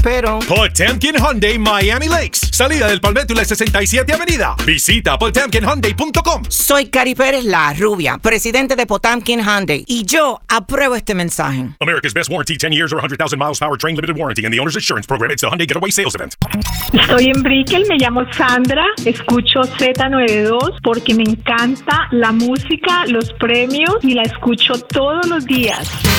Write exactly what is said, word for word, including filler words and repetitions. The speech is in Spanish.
pero... Potemkin Hyundai Miami Lakes. Salida del Palmetto y la sesenta y siete Avenida. Visita potemkin hyundai punto com. Soy Cari Pérez, la rubia, presidente de Potemkin Hyundai. Y yo apruebo este mensaje. America's best warranty, ten years or one hundred thousand miles powertrain limited warranty and the owner's insurance program. It's the Hyundai Getaway Sales Event. Estoy en Brickell, me llamo Sandra, escucho Z noventa y dos porque me encanta la música, los premios y la escucho todos los días.